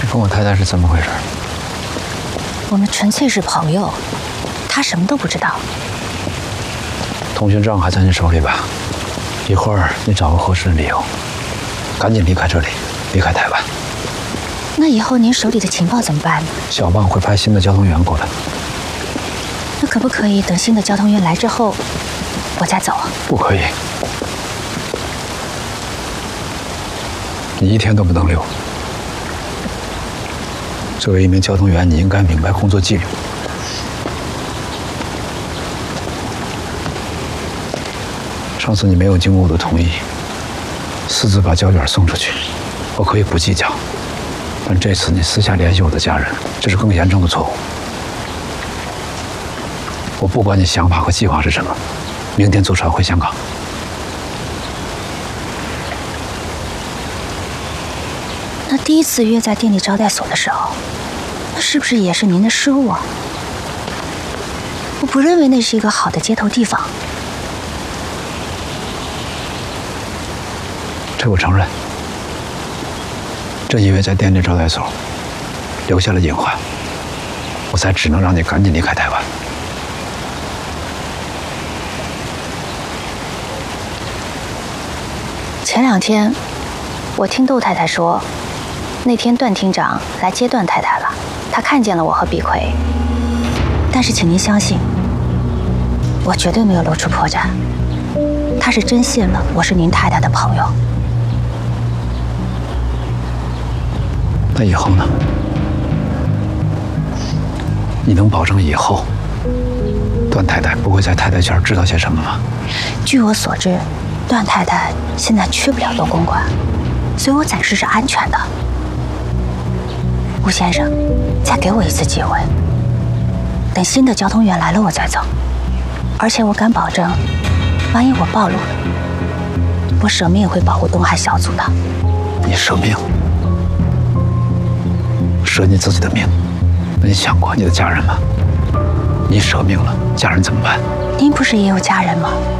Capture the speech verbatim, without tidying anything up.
跟我太太是怎么回事？ 我们纯粹是朋友，她什么都不知道。 通讯证还在你手里吧？一会儿你找个合适的理由，赶紧离开这里，离开台湾。 那以后您手里的情报怎么办呢？ 小棒会派新的交通员过来。 那可不可以等新的交通员来之后，我再走啊？ 不可以，你一天都不能留。作为一名交通员，你应该明白工作纪律。上次你没有经过我的同意，私自把胶卷送出去，我可以不计较。但这次你私下联系我的家人，这是更严重的错误。我不管你想法和计划是什么，明天坐船回香港。 那第一次约在电力招待所的时候，那是不是也是您的失误啊？我不认为那是一个好的接头地方。 这我承认，正因为在电力招待所留下了隐患，我才只能让你赶紧离开台湾。 前两天，我听窦太太说，那天段厅长来接段太太了，他看见了我和毕奎。但是请您相信，我绝对没有露出破绽，他是真信了我是您太太的朋友。 那以后呢？你能保证以后段太太不会在太太圈知道些什么吗？ 据我所知，段太太现在去不了东公馆，所以我暂时是安全的。吴先生，再给我一次机会，等新的交通员来了我再走。而且我敢保证，万一我暴露了，我舍命也会保护东海小组的。 你舍命？舍你自己的命？那你想过你的家人吗？你舍命了，家人怎么办？ 您不是也有家人吗？